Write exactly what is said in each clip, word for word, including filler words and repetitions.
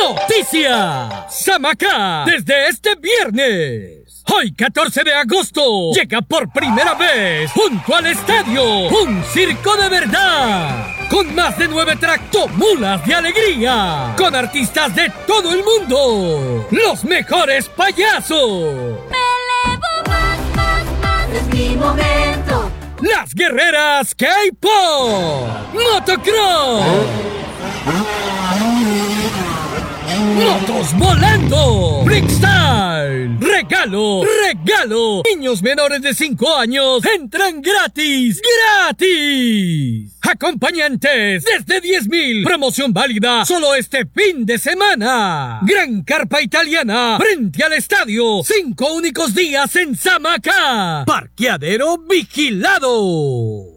¡Noticia! Samacá, desde este viernes, hoy catorce de agosto, llega por primera vez junto al estadio un circo de verdad, con más de nueve tractomulas de alegría, con artistas de todo el mundo, los mejores payasos. Me elevo más, más, más, es mi momento. Las guerreras K-Pop, Motocross, motos volando, freestyle, regalo, regalo. Niños menores de cinco años entran gratis, gratis. Acompañantes desde diez mil. Promoción válida solo este fin de semana. Gran carpa italiana frente al estadio. Cinco únicos días en Samacá. Parqueadero vigilado.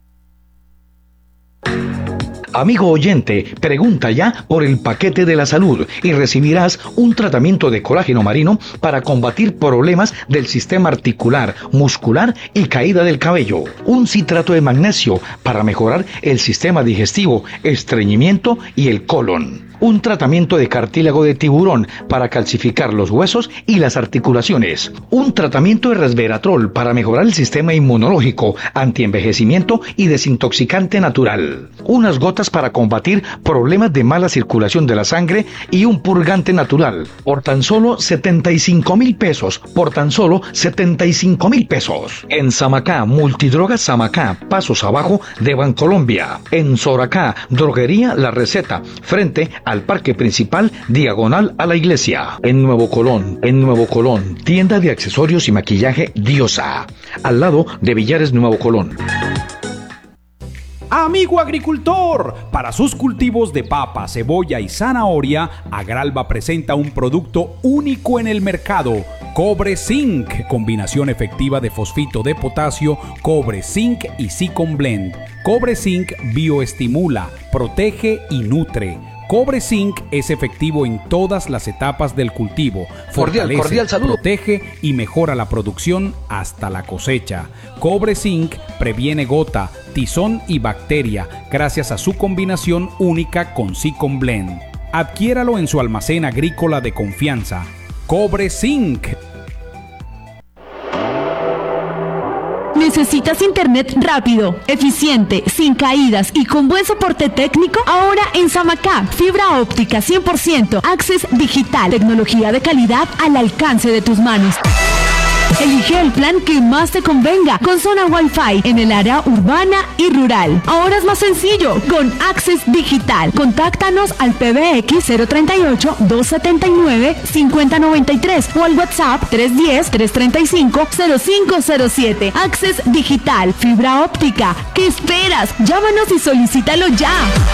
Amigo oyente, pregunta ya por el paquete de la salud y recibirás un tratamiento de colágeno marino para combatir problemas del sistema articular, muscular y caída del cabello. Un citrato de magnesio para mejorar el sistema digestivo, estreñimiento y el colon. Un tratamiento de cartílago de tiburón para calcificar los huesos y las articulaciones. Un tratamiento de resveratrol para mejorar el sistema inmunológico, antienvejecimiento y desintoxicante natural. Unas gotas para combatir problemas de mala circulación de la sangre y un purgante natural. Por tan solo setenta y cinco mil pesos. Por tan solo setenta y cinco mil pesos. En Samacá, Multidrogas Samacá, pasos abajo de Bancolombia. En Soracá, Droguería La Receta, frente al parque principal, diagonal a la iglesia. En Nuevo Colón, en Nuevo Colón, tienda de accesorios y maquillaje Diosa, al lado de Villares Nuevo Colón. Amigo agricultor, para sus cultivos de papa, cebolla y zanahoria, Agralba presenta un producto único en el mercado: Cobre Zinc, combinación efectiva de fosfito de potasio, cobre, zinc y Zicon Blend. Cobre Zinc bioestimula, protege y nutre. Cobre Zinc es efectivo en todas las etapas del cultivo. Cordial, Fortalece, cordial saludo. protege y mejora la producción hasta la cosecha. Cobre Zinc previene gota, tizón y bacteria gracias a su combinación única con Zicon Blend. Adquiéralo en su almacén agrícola de confianza. Cobre Zinc. ¿Necesitas internet rápido, eficiente, sin caídas y con buen soporte técnico? Ahora en Samacá, fibra óptica cien por ciento, Access Digital, tecnología de calidad al alcance de tus manos. Elige el plan que más te convenga, con zona Wi-Fi en el área urbana y rural. Ahora es más sencillo con Access Digital. Contáctanos al P B X cero treinta y ocho, doscientos setenta y nueve, cincuenta noventa y tres o al WhatsApp tres uno cero, tres treinta y cinco, cero cinco cero siete. Access Digital, fibra óptica. ¿Qué esperas? Llámanos y solicítalo ya.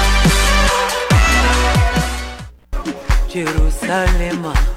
Jerusalén,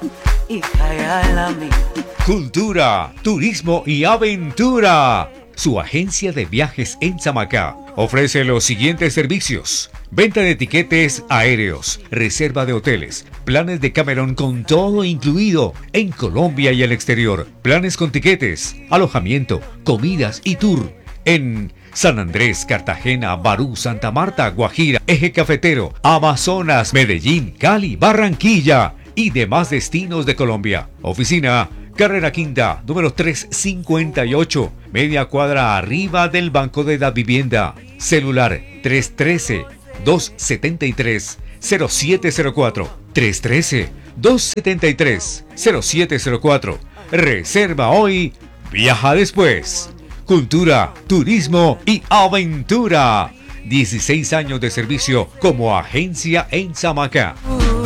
Cultura, turismo y aventura. Su agencia de viajes en Samacá ofrece los siguientes servicios: venta de tiquetes aéreos, reserva de hoteles, planes de Cameron con todo incluido en Colombia y el exterior, planes con tiquetes, alojamiento, comidas y tour en San Andrés, Cartagena, Barú, Santa Marta, Guajira, Eje Cafetero, Amazonas, Medellín, Cali, Barranquilla y demás destinos de Colombia. Oficina Carrera Quinta, número trescientos cincuenta y ocho, media cuadra arriba del Banco de la Vivienda. Celular tres uno tres, dos siete tres, cero siete cero cuatro, tres uno tres, dos siete tres, cero siete cero cuatro. Reserva hoy, viaja después. Cultura, turismo y aventura. dieciséis años de servicio como agencia en Samacá.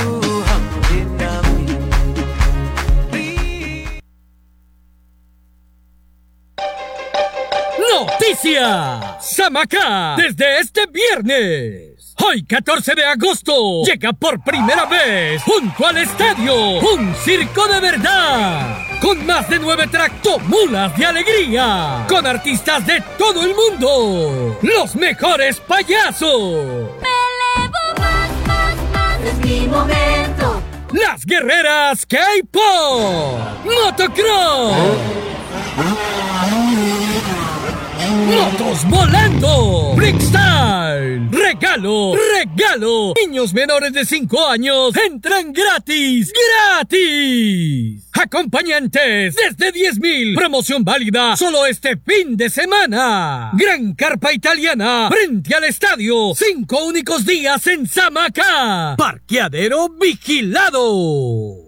¡Noticia! Samacá, desde este viernes, hoy catorce de agosto, llega por primera vez junto al estadio un circo de verdad, con más de nueve tractomulas de alegría, con artistas de todo el mundo, los mejores payasos. Me elevo más, más, más, es mi momento. Las guerreras K-Pop, Motocross, Motos volando. Brickstyle. Regalo, regalo. Niños menores de cinco años entran gratis, gratis. Acompañantes desde diez mil. Promoción válida solo este fin de semana. Gran carpa italiana frente al estadio. Cinco únicos días en Samacá. Parqueadero vigilado.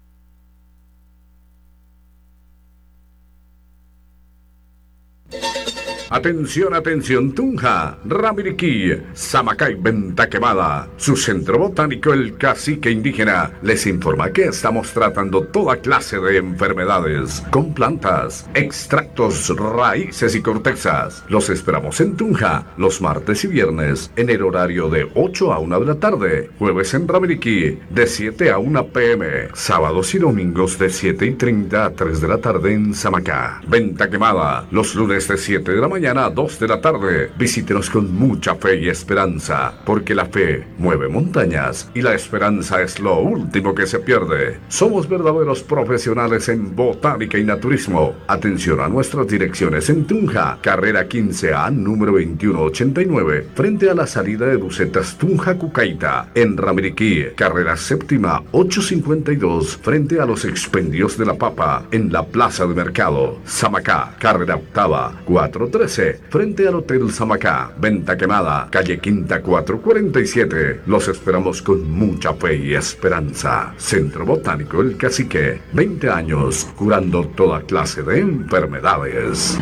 Atención, atención, Tunja, Ramiriquí, Samacay, Venta Quemada. Su centro botánico, el Cacique Indígena, les informa que estamos tratando toda clase de enfermedades con plantas, extractos, raíces y cortezas. Los esperamos en Tunja los martes y viernes en el horario de ocho a una de la tarde. Jueves en Ramiriquí de siete a una p m. Sábados y domingos de siete y treinta a tres de la tarde en Samacá. Venta Quemada los lunes de siete de la mañana a dos de la tarde. Visítenos con mucha fe y esperanza, porque la fe mueve montañas y la esperanza es lo último que se pierde. Somos verdaderos profesionales en botánica y naturismo. Atención a nuestras direcciones en Tunja, carrera quince A, número veintiuno ochenta y nueve, frente a la salida de Bucetas Tunja Cucaita. En Ramiriquí, carrera séptima ochocientos cincuenta y dos, frente a los expendios de la papa, en la plaza de mercado. Samacá, carrera octava cuatro trece, frente al Hotel Samacá. Venta Quemada, calle Quinta cuatrocientos cuarenta y siete. Los esperamos con mucha fe y esperanza. Centro Botánico El Cacique, veinte años curando toda clase de enfermedades.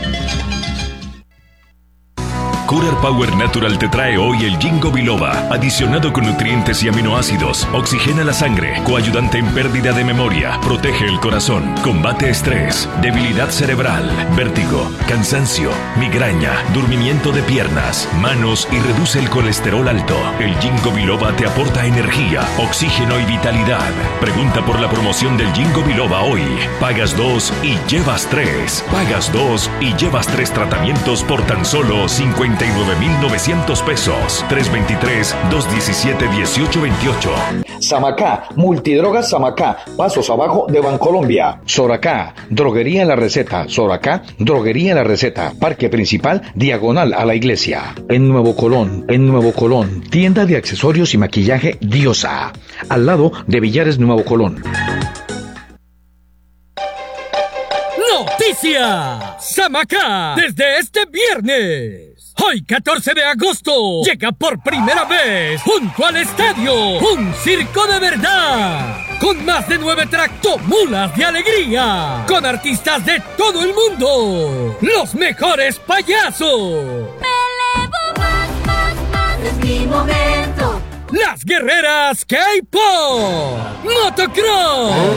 Curar Power Natural te trae hoy el Ginkgo biloba, adicionado con nutrientes y aminoácidos, oxigena la sangre, coayudante en pérdida de memoria, protege el corazón, combate estrés, debilidad cerebral, vértigo, cansancio, migraña, durmimiento de piernas, manos y reduce el colesterol alto. El Ginkgo biloba te aporta energía, oxígeno y vitalidad. Pregunta por la promoción del Ginkgo biloba hoy. Pagas dos y llevas tres. Pagas dos y llevas tres tratamientos por tan solo cincuenta y nueve mil novecientos pesos. tres veintitrés, dos diecisiete, dieciocho veintiocho. Samacá, Multidrogas Samacá, pasos abajo de Bancolombia. Soracá, Droguería La Receta. Soracá, Droguería La Receta, parque principal, diagonal a la iglesia. En Nuevo Colón, en Nuevo Colón, tienda de accesorios y maquillaje Diosa, al lado de Villares Nuevo Colón. ¡Noticia! Samacá, desde este viernes. Hoy, catorce de agosto, llega por primera vez junto al estadio un circo de verdad, con más de nueve tractomulas de alegría, con artistas de todo el mundo, los mejores payasos. Me elevo más, más, más, es mi momento. Las guerreras K-pop, motocross,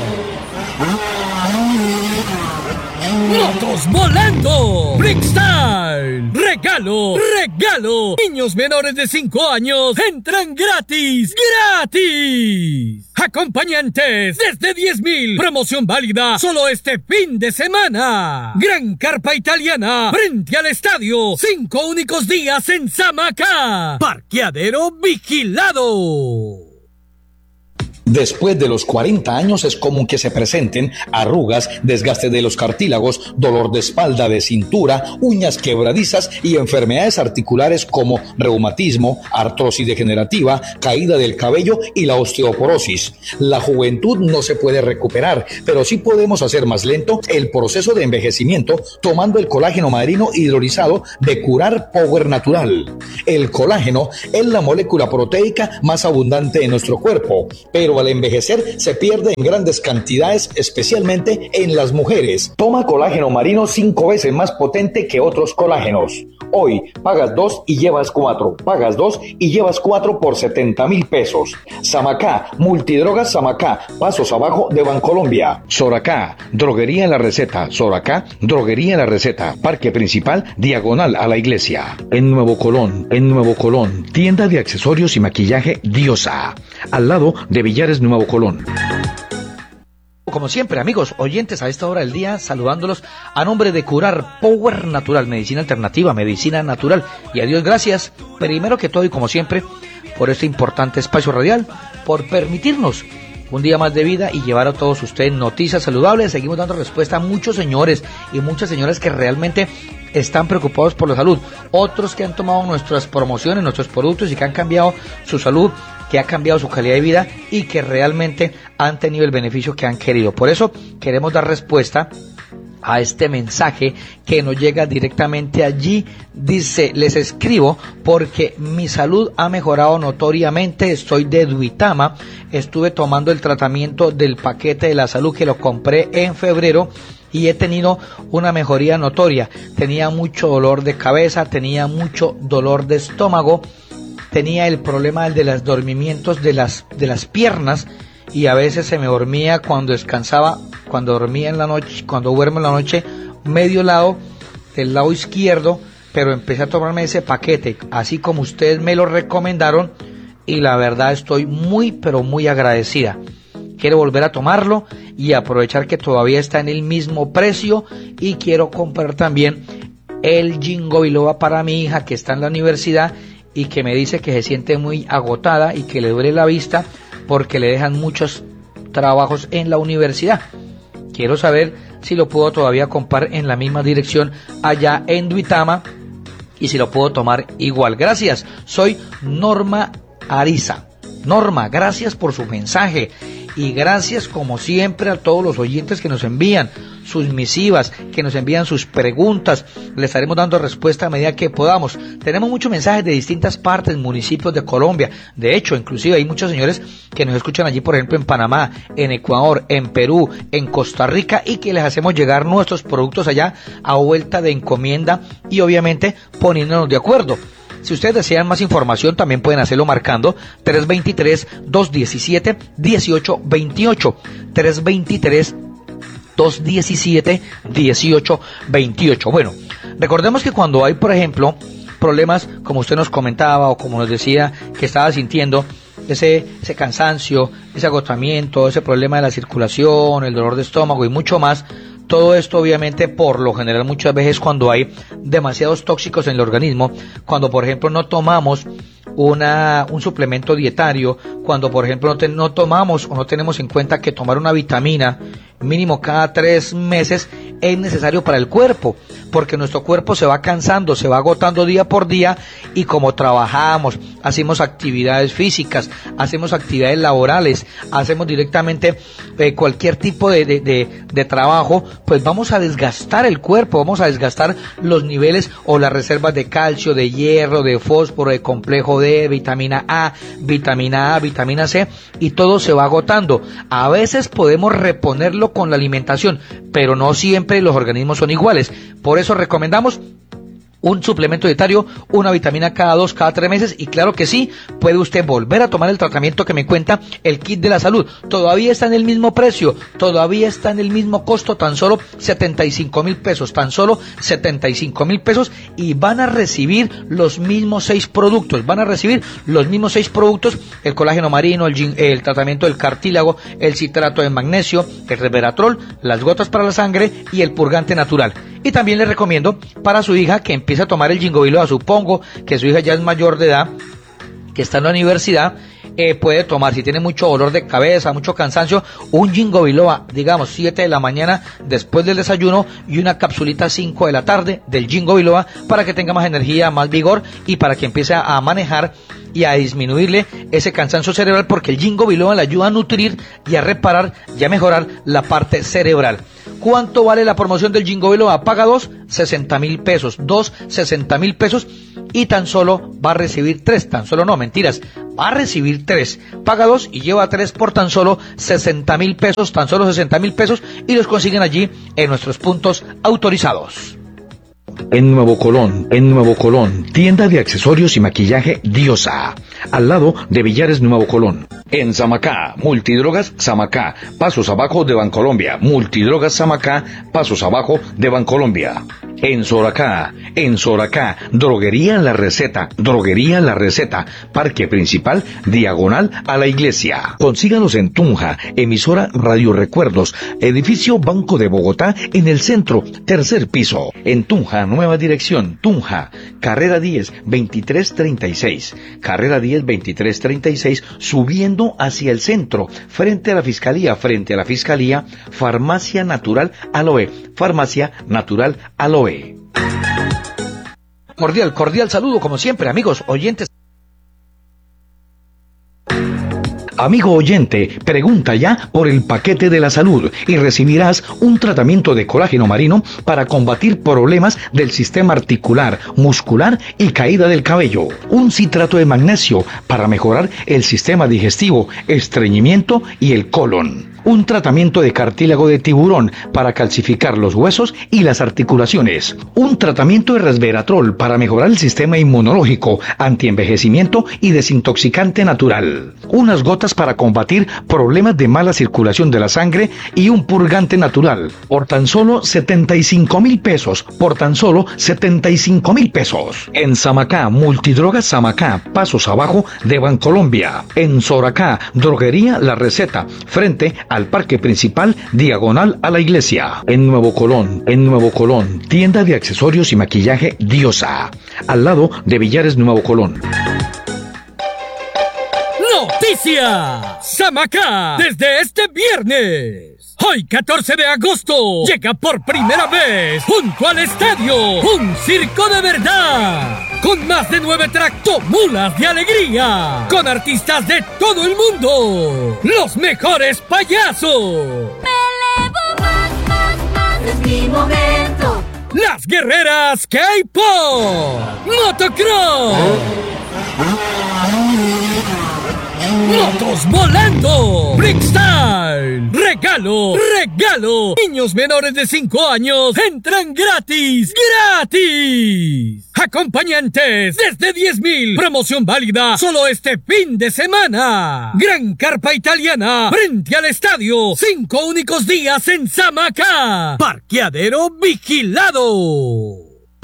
motos volando, Brickstyle, regalo, regalo. Niños menores de cinco años entran gratis, gratis. Acompañantes desde diez mil. Promoción válida solo este fin de semana. Gran carpa italiana frente al estadio. Cinco únicos días en Samacá. Parqueadero vigilado. Después de los cuarenta años es común que se presenten arrugas, desgaste de los cartílagos, dolor de espalda, de cintura, uñas quebradizas y enfermedades articulares como reumatismo, artrosis degenerativa, caída del cabello y la osteoporosis. La juventud no se puede recuperar, pero sí podemos hacer más lento el proceso de envejecimiento tomando el colágeno marino hidrolizado de Curar Power Natural. El colágeno es la molécula proteica más abundante en nuestro cuerpo, pero al envejecer se pierde en grandes cantidades, especialmente en las mujeres. Toma colágeno marino cinco veces más potente que otros colágenos. Hoy pagas dos y llevas cuatro. Pagas dos y llevas cuatro por setenta mil pesos. Samacá, Multidrogas Samacá, pasos abajo de Bancolombia. Soracá, Droguería La Receta. Soracá, Droguería La Receta, parque principal, diagonal a la iglesia. En Nuevo Colón, en Nuevo Colón, tienda de accesorios y maquillaje Diosa, al lado de Villares Nuevo Colón. Como siempre, amigos oyentes, a esta hora del día, saludándolos a nombre de Curar Power Natural, medicina alternativa, medicina natural. Y a Dios gracias, primero que todo y como siempre, por este importante espacio radial, por permitirnos un día más de vida y llevar a todos ustedes noticias saludables. Seguimos dando respuesta a muchos señores y muchas señoras que realmente están preocupados por la salud, otros que han tomado nuestras promociones, nuestros productos y que han cambiado su salud, que ha cambiado su calidad de vida y que realmente han tenido el beneficio que han querido. Por eso queremos dar respuesta a este mensaje que nos llega directamente allí. Dice: les escribo porque mi salud ha mejorado notoriamente, estoy de Duitama, estuve tomando el tratamiento del paquete de la salud que lo compré en febrero y he tenido una mejoría notoria. Tenía mucho dolor de cabeza, tenía mucho dolor de estómago, tenía el problema de los dormimientos de las, de las piernas, y a veces se me dormía cuando descansaba, cuando dormía en la noche, cuando duermo en la noche, medio lado del lado izquierdo, pero empecé a tomarme ese paquete, así como ustedes me lo recomendaron, y la verdad estoy muy, pero muy agradecida. Quiero volver a tomarlo y aprovechar que todavía está en el mismo precio, y quiero comprar también el Ginkgo biloba para mi hija que está en la universidad y que me dice que se siente muy agotada y que le duele la vista porque le dejan muchos trabajos en la universidad. Quiero saber si lo puedo todavía comprar en la misma dirección allá en Duitama y si lo puedo tomar igual. Gracias, soy Norma Ariza. Norma, gracias por su mensaje y gracias como siempre a todos los oyentes que nos envían sus misivas, que nos envían sus preguntas. Le estaremos dando respuesta a medida que podamos. Tenemos muchos mensajes de distintas partes, municipios de Colombia. De hecho, inclusive hay muchos señores que nos escuchan allí, por ejemplo, en Panamá, en Ecuador, en Perú, en Costa Rica, y que les hacemos llegar nuestros productos allá a vuelta de encomienda y obviamente poniéndonos de acuerdo. Si ustedes desean más información, también pueden hacerlo marcando tres dos tres, dos uno siete, uno ocho dos ocho, tres dos tres, dos uno siete, uno ocho dos ocho. Bueno, recordemos que cuando hay, por ejemplo, problemas, como usted nos comentaba o como nos decía que estaba sintiendo, ese, ese cansancio, ese agotamiento, ese problema de la circulación, el dolor de estómago y mucho más, todo esto obviamente por lo general muchas veces cuando hay demasiados tóxicos en el organismo, cuando por ejemplo no tomamos una, un suplemento dietario, cuando por ejemplo no, te, no tomamos o no tenemos en cuenta que tomar una vitamina mínimo cada tres meses es necesario para el cuerpo, porque nuestro cuerpo se va cansando, se va agotando día por día, y como trabajamos, hacemos actividades físicas, hacemos actividades laborales, hacemos directamente eh, cualquier tipo de, de, de, de trabajo, pues vamos a desgastar el cuerpo, vamos a desgastar los niveles o las reservas de calcio, de hierro, de fósforo, de complejo D, vitamina A, vitamina A, vitamina C, y todo se va agotando. A veces podemos reponerlo con la alimentación, pero no siempre los organismos son iguales. Por eso recomendamos un suplemento dietario, una vitamina cada dos, cada tres meses, y claro que sí, puede usted volver a tomar el tratamiento que me cuenta, el kit de la salud. Todavía está en el mismo precio, todavía está en el mismo costo, tan solo setenta y cinco mil pesos, tan solo setenta y cinco mil pesos, y van a recibir los mismos seis productos, van a recibir los mismos seis productos, el colágeno marino, el, el tratamiento del cartílago, el citrato de magnesio, el resveratrol, las gotas para la sangre y el purgante natural. Y también le recomiendo para su hija que empiece a tomar el Ginkgo biloba. Supongo que su hija ya es mayor de edad, que está en la universidad, eh, puede tomar, si tiene mucho dolor de cabeza, mucho cansancio, un Ginkgo biloba, digamos siete de la mañana después del desayuno, y una capsulita cinco de la tarde del Ginkgo biloba para que tenga más energía, más vigor, y para que empiece a manejar y a disminuirle ese cansancio cerebral, porque el Ginkgo biloba le ayuda a nutrir y a reparar y a mejorar la parte cerebral. ¿Cuánto vale la promoción del Ginkgo biloba? Paga dos, sesenta mil pesos, dos, sesenta mil pesos, y tan solo va a recibir tres, tan solo no, mentiras, va a recibir tres, paga dos y lleva tres por tan solo sesenta mil pesos, tan solo sesenta mil pesos, y los consiguen allí en nuestros puntos autorizados. En Nuevo Colón, en Nuevo Colón, tienda de accesorios y maquillaje Diosa, al lado de Villares Nuevo Colón. En Samacá, Multidrogas Samacá, pasos abajo de Bancolombia. Multidrogas Samacá, pasos abajo de Bancolombia. En Soracá, En Soracá, Droguería La Receta, Droguería La Receta, Parque Principal, diagonal a la iglesia. Consíganos en Tunja, emisora Radio Recuerdos, edificio Banco de Bogotá, en el centro, tercer piso. En Tunja, nueva dirección, Tunja, carrera diez, veintitrés treinta y seis. Carrera diez, veintitrés treinta y seis, subiendo hacia el centro, frente a la Fiscalía, frente a la Fiscalía, Farmacia Natural Aloe, Farmacia Natural Aloe. Cordial, cordial saludo, como siempre, amigos oyentes. Amigo oyente, pregunta ya por el paquete de la salud y recibirás un tratamiento de colágeno marino para combatir problemas del sistema articular, muscular y caída del cabello. Un citrato de magnesio para mejorar el sistema digestivo, estreñimiento y el colon. Un tratamiento de cartílago de tiburón para calcificar los huesos y las articulaciones. Un tratamiento de resveratrol para mejorar el sistema inmunológico, antienvejecimiento y desintoxicante natural. Unas gotas para combatir problemas de mala circulación de la sangre y un purgante natural. Por tan solo setenta y cinco mil pesos. Por tan solo setenta y cinco mil pesos. En Samacá, Multidrogas Samacá, pasos abajo de Bancolombia. En Soracá, Droguería La Receta, frente a al Parque Principal, diagonal a la iglesia. En Nuevo Colón, en Nuevo Colón, tienda de accesorios y maquillaje Diosa, al lado de Villares, Nuevo Colón. ¡Noticia! Samacá, desde este viernes. Hoy, catorce de agosto, llega por primera vez junto al estadio un circo de verdad. Con más de nueve tractomulas de alegría. Con artistas de todo el mundo. Los mejores payasos. Me elevo más, más, más. Es mi momento. Las guerreras K-pop. Motocross. Motos volando. Freestyle. Regalo. Regalo. Niños menores de cinco años entran gratis. Gratis. Acompañantes desde diez mil. Promoción válida solo este fin de semana. Gran carpa italiana frente al estadio. Cinco únicos días en Samacá. Parqueadero vigilado.